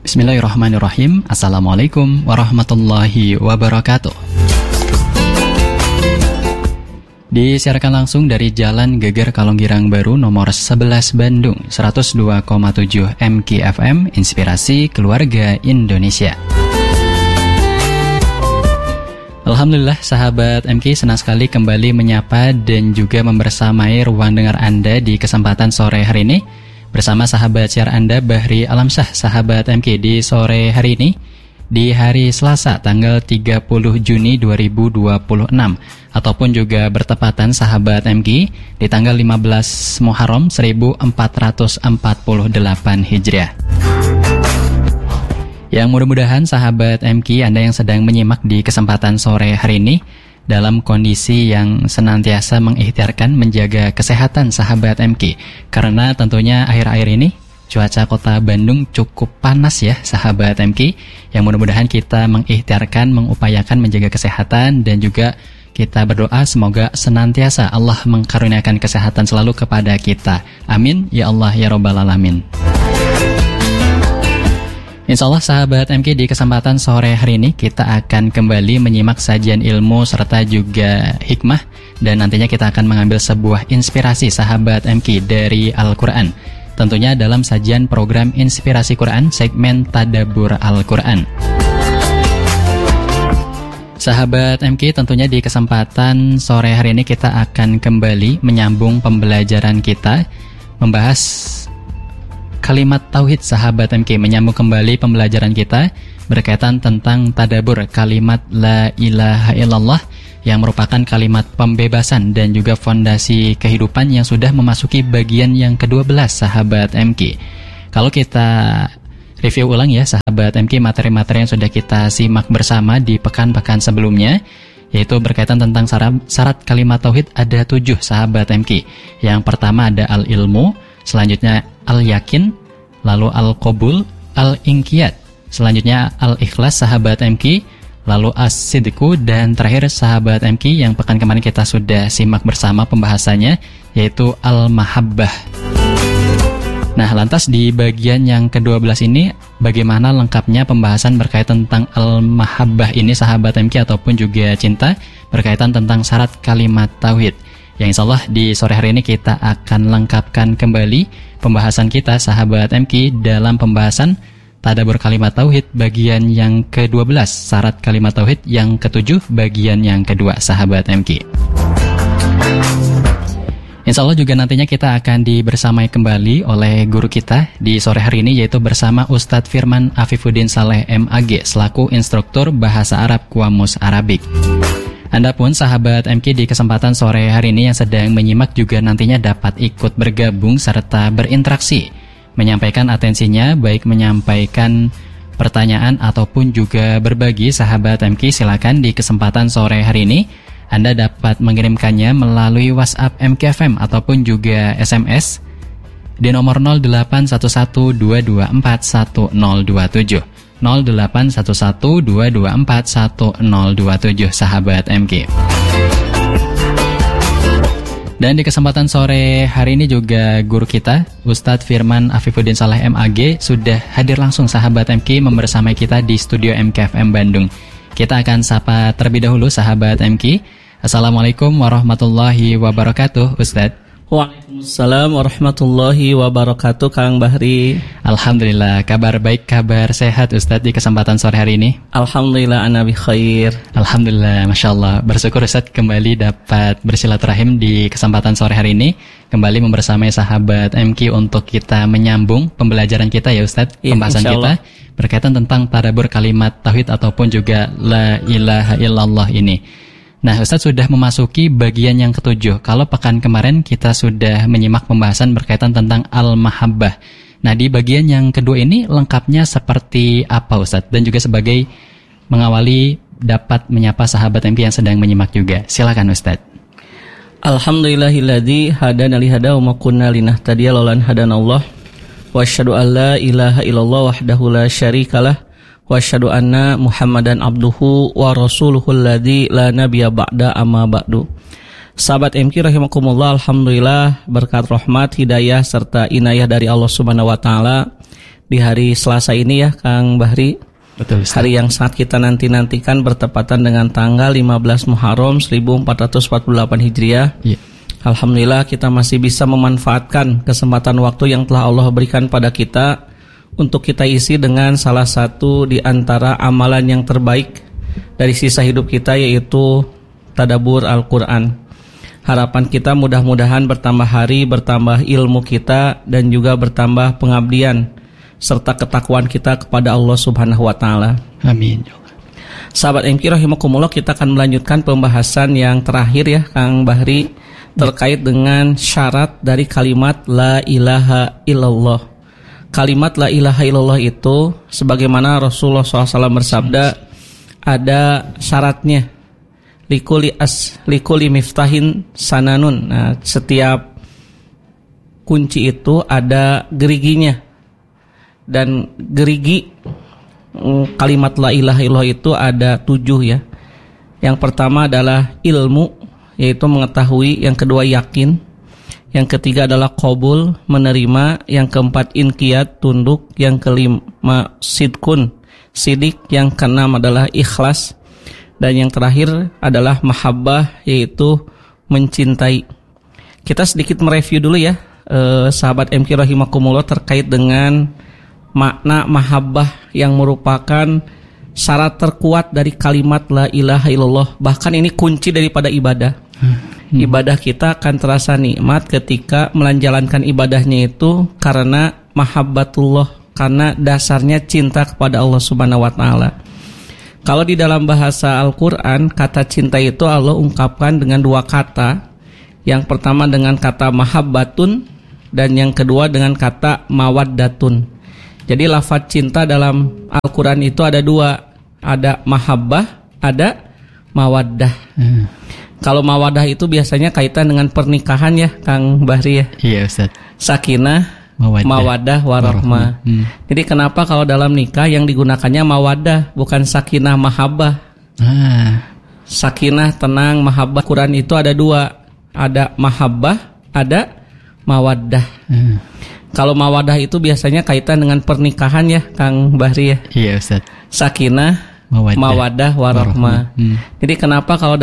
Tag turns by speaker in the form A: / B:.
A: Bismillahirrahmanirrahim. Assalamualaikum warahmatullahi wabarakatuh. Disiarkan langsung dari Jalan Geger Kalonggirang Baru nomor 11 Bandung, 102,7 MKFM, Inspirasi Keluarga Indonesia. Alhamdulillah sahabat MK, senang sekali kembali menyapa dan juga membersamai ruang dengar Anda di kesempatan sore hari ini bersama sahabat siar Anda Bahri Alamsyah. Sahabat MK, di sore hari ini di hari Selasa tanggal 30 Juni 2026 ataupun juga bertepatan sahabat MK di tanggal 15 Muharram 1448 Hijriah. Yang mudah-mudahan sahabat MK Anda yang sedang menyimak di kesempatan sore hari ini dalam kondisi yang senantiasa mengikhtiarkan menjaga kesehatan sahabat MK, karena tentunya akhir-akhir ini cuaca kota Bandung cukup panas ya sahabat MK, yang mudah-mudahan kita mengikhtiarkan, mengupayakan menjaga kesehatan dan juga kita berdoa semoga senantiasa Allah mengkaruniakan kesehatan selalu kepada kita. Amin ya Allah ya Rabbal Alamin. Insyaallah sahabat MK, di kesempatan sore hari ini kita akan kembali menyimak sajian ilmu serta juga hikmah, dan nantinya kita akan mengambil sebuah inspirasi sahabat MK dari Al-Quran, tentunya dalam sajian program Inspirasi Quran segmen Tadabbur Al-Quran. Sahabat MK, tentunya di kesempatan sore hari ini kita akan kembali menyambung pembelajaran kita, membahas kalimat tauhid sahabat MK, menyambung kembali pembelajaran kita berkaitan tentang tadabur kalimat la ilaha illallah yang merupakan kalimat pembebasan dan juga fondasi kehidupan yang sudah memasuki bagian yang ke-12 sahabat MK. Kalau kita review ulang ya sahabat MK, materi-materi yang sudah kita simak bersama di pekan-pekan sebelumnya, yaitu berkaitan tentang syarat kalimat tauhid ada 7 sahabat MK. Yang pertama ada al-ilmu, selanjutnya al-yakin, lalu al-qabul, al-inqiyad, selanjutnya al-ikhlas sahabat MK, lalu as-sidqu, dan terakhir sahabat MK yang pekan kemarin kita sudah simak bersama pembahasannya, yaitu al-mahabbah. Nah, lantas di bagian yang ke-12 ini bagaimana lengkapnya pembahasan berkaitan tentang al-mahabbah ini sahabat MK ataupun juga cinta, berkaitan tentang syarat kalimat tauhid. Yang insyaallah di sore hari ini kita akan lengkapkan kembali pembahasan kita sahabat MK dalam pembahasan Tadabbur Kalimat Tauhid bagian yang ke-12, syarat kalimat tauhid yang ke-7 bagian yang kedua sahabat MK. Insyaallah juga nantinya kita akan dibersamai kembali oleh guru kita di sore hari ini, yaitu bersama Ustadz Firman Afifuddin Saleh MAG selaku instruktur bahasa Arab Qamus Arabik. Anda pun sahabat MK di kesempatan sore hari ini yang sedang menyimak juga nantinya dapat ikut bergabung serta berinteraksi, menyampaikan atensinya, baik menyampaikan pertanyaan ataupun juga berbagi sahabat MK. Silakan di kesempatan sore hari ini Anda dapat mengirimkannya melalui WhatsApp MKFM ataupun juga SMS di nomor 081122410027. 081122410027 sahabat MK. Dan di kesempatan sore hari ini juga guru kita Ustadz Firman Afifuddin Saleh MAG sudah hadir langsung sahabat MK membersamai kita di studio MKFM Bandung. Kita akan sapa terlebih dahulu sahabat MK. Assalamualaikum warahmatullahi wabarakatuh Ustadz.
B: Waalaikumsalam warahmatullahi wabarakatuh Kang Bahri.
A: Alhamdulillah, kabar baik, kabar sehat Ustadz di kesempatan sore hari ini.
B: Alhamdulillah ana bi khair.
A: Alhamdulillah, Masya Allah. Bersyukur Ustadz kembali dapat bersilaturahim di kesempatan sore hari ini, kembali membersamai sahabat MK untuk kita menyambung pembelajaran kita ya Ustadz. Pembahasan kita berkaitan tentang tadabbur kalimat tauhid ataupun juga la ilaha illallah ini. Nah, Ustadz sudah memasuki bagian yang ke-7. Kalau pekan kemarin kita sudah menyimak pembahasan berkaitan tentang al-mahabbah. Nah, di bagian yang kedua ini lengkapnya seperti apa Ustadz? Dan juga sebagai mengawali dapat menyapa sahabat MK yang sedang menyimak juga. Silakan Ustadz.
B: Alhamdulillahilladzi hadana li hada wa ma kunna linahtadiya laulan hadanallah. Wa asyhadu an la ilaha illallah wahdahu la syarikalah. Wa asyhadu anna Muhammadan abduhu wa rasuluhu alladzi la nabiyya ba'da amma ba'du. Sahabat MK rahimakumullah, alhamdulillah berkat rahmat, hidayah serta inayah dari Allah Subhanahu wa taala di hari Selasa ini ya Kang Bahri.
A: Betul, Ustaz.
B: Hari yang sangat kita nanti-nantikan bertepatan dengan tanggal 15 Muharram 1448 Hijriah.
A: Iya.
B: Alhamdulillah kita masih bisa memanfaatkan kesempatan waktu yang telah Allah berikan pada kita untuk kita isi dengan salah satu di antara amalan yang terbaik dari sisa hidup kita, yaitu tadabbur Al-Quran. Harapan kita mudah-mudahan bertambah hari, bertambah ilmu kita, dan juga bertambah pengabdian serta ketakwaan kita kepada Allah Subhanahu wa Ta'ala.
A: Amin.
B: Sahabat MK rahimakumullah, kita akan melanjutkan pembahasan yang terakhir ya Kang Bahri, terkait dengan syarat dari kalimat la ilaha illallah. Kalimat la ilaha illallah itu sebagaimana Rasulullah SAW bersabda, ada syaratnya. Likuli miftahin sananun. Nah, setiap kunci itu ada geriginya. Dan gerigi kalimat la ilaha illallah itu ada 7 ya. Yang pertama adalah ilmu, yaitu mengetahui. Yang kedua yakin. Yang ketiga adalah qabul, menerima. Yang keempat inqiyad, tunduk. Yang kelima sidkun, sidik. Yang keenam adalah ikhlas. Dan yang terakhir adalah mahabbah, yaitu mencintai. Kita sedikit mereview dulu ya sahabat MK rahimakumullah, terkait dengan makna mahabbah yang merupakan syarat terkuat dari kalimat la ilaha illallah. Bahkan ini kunci daripada ibadah. Ibadah kita akan terasa nikmat ketika menjalankan ibadahnya itu karena mahabbatullah, karena dasarnya cinta kepada Allah Subhanahu wa Ta'ala. Kalau di dalam bahasa Al-Quran, kata cinta itu Allah ungkapkan dengan 2 kata. Yang pertama dengan kata mahabbatun, dan yang kedua dengan kata mawaddatun. Jadi lafaz cinta dalam Al-Quran itu ada 2, ada mahabbah, ada mawaddah. Kalau mawaddah itu biasanya kaitan dengan pernikahan ya Kang Bahri ya.
A: Iya Ustaz.
B: Sakinah, mawaddah, warahmah. Jadi kenapa kalau dalam nikah yang digunakannya mawaddah, bukan sakinah mahabbah? Sakinah, tenang, mahabbah. Quran itu ada 2, ada mahabbah, ada mawaddah. Kalau mawaddah itu biasanya kaitan dengan pernikahan ya Kang Bahri ya.
A: Iya Ustaz.
B: Sakinah, mawaddah, warahmah. Jadi kenapa kalau